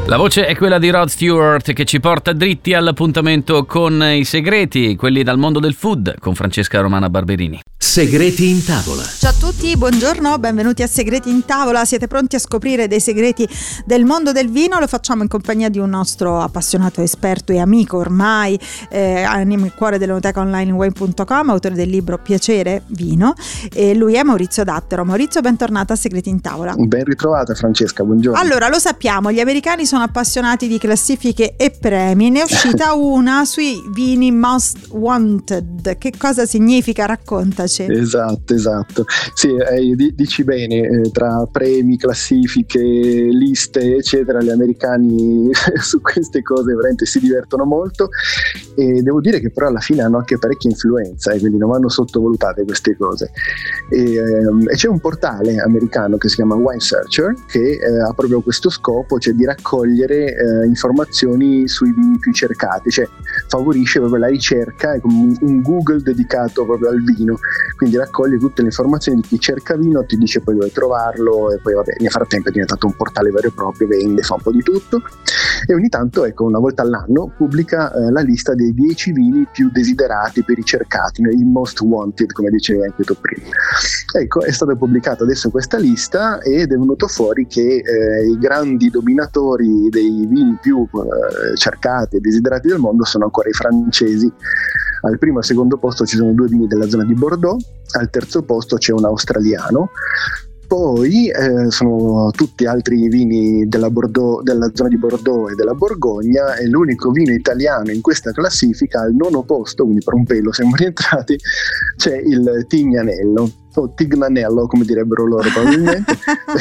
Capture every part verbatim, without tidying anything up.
La voce è quella di Rod Stewart, che ci porta dritti all'appuntamento con i segreti, quelli dal mondo del food, con Francesca Romana Barberini. Segreti in tavola. Ciao a tutti, buongiorno, benvenuti a Segreti in tavola. Siete pronti a scoprire dei segreti del mondo del vino? Lo facciamo in compagnia di un nostro appassionato esperto e amico ormai, eh, anima il cuore dell'enoteca online wine punto com, autore del libro Piacere Vino, e lui è Maurizio Dattero. Maurizio, bentornata a Segreti in tavola. Ben ritrovata Francesca, buongiorno. Allora, lo sappiamo, gli americani sono appassionati di classifiche e premi. Ne è uscita una sui vini most wanted. Che cosa significa? Raccontaci. Esatto, esatto. Sì, eh, dici bene, eh, tra premi, classifiche, liste, eccetera, gli americani su queste cose veramente si divertono molto, e devo dire che però alla fine hanno anche parecchia influenza, e quindi non vanno sottovalutate queste cose. E, ehm, e c'è un portale americano che si chiama Wine Searcher, che eh, ha proprio questo scopo, cioè di raccogliere eh, informazioni sui vini più cercati, cioè favorisce proprio la ricerca, è come un, un Google dedicato proprio al vino, quindi raccoglie tutte le informazioni di chi cerca vino, ti dice poi dove trovarlo, e poi vabbè, nel frattempo è diventato un portale vero e proprio, vende, fa un po' di tutto, e ogni tanto, ecco, una volta all'anno pubblica eh, la lista dei dieci vini più desiderati, più ricercati, i most wanted, come dicevi anche tu prima. Ecco, è stata pubblicata adesso questa lista ed è venuto fuori che eh, i grandi dominatori dei vini più eh, cercati e desiderati del mondo sono ancora i francesi. Al primo e al secondo posto ci sono due vini della zona di Bordeaux, al terzo posto c'è un australiano, poi eh, sono tutti altri vini della, Bordeaux, della zona di Bordeaux e della Borgogna, e l'unico vino italiano in questa classifica al nono posto, quindi per un pelo siamo rientrati, c'è il Tignanello, o Tignanello come direbbero loro probabilmente.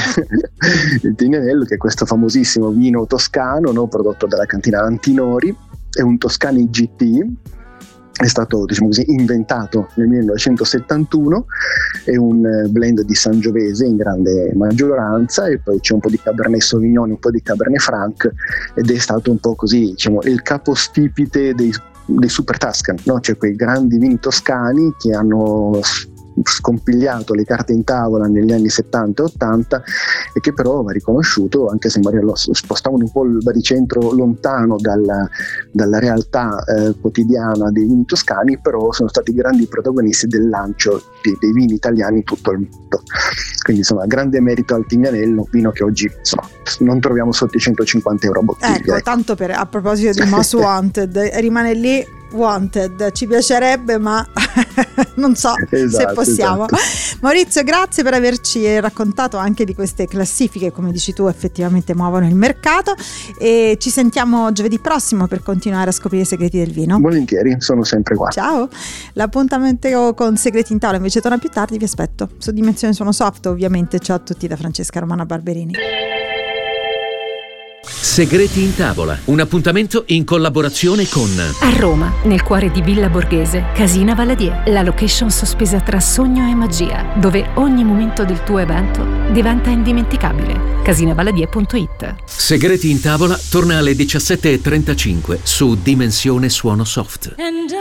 Il Tignanello, che è questo famosissimo vino toscano, no, prodotto dalla cantina Antinori, è un Toscani G T. È stato, diciamo così, inventato nel millenovecentosettantuno, è un blend di Sangiovese in grande maggioranza, e poi c'è un po' di Cabernet Sauvignon, un po' di Cabernet Franc, ed è stato un po' così, diciamo, il capostipite dei, dei super Tuscan, no? Cioè quei grandi vini toscani che hanno scompigliato le carte in tavola negli anni settanta e ottanta, e che però va riconosciuto, anche se magari lo spostavano un po' il baricentro lontano dalla, dalla realtà eh, quotidiana dei vini toscani, però sono stati grandi protagonisti del lancio di, dei vini italiani in tutto il mondo. Quindi insomma, grande merito al Tignanello, vino che oggi insomma non troviamo sotto i centocinquanta euro a bottiglia. Ecco, ecco. Tanto per, a proposito di Most Wanted, rimane lì wanted, ci piacerebbe, ma non so esatto, se possiamo. Esatto. Maurizio, grazie per averci raccontato anche di queste classifiche, come dici tu effettivamente muovono il mercato, e ci sentiamo giovedì prossimo per continuare a scoprire i segreti del vino. Volentieri, sono sempre qua. Ciao. L'appuntamento con Segreti in tavola invece torna più tardi, vi aspetto su Dimensione Suono Soft, ovviamente. Ciao a tutti da Francesca Romana Barberini. Segreti in tavola, un appuntamento in collaborazione con a Roma, nel cuore di Villa Borghese, Casina Valadier, la location sospesa tra sogno e magia, dove ogni momento del tuo evento diventa indimenticabile. casina valadier punto it. Segreti in tavola torna alle diciassette e trentacinque su Dimensione Suono Soft. And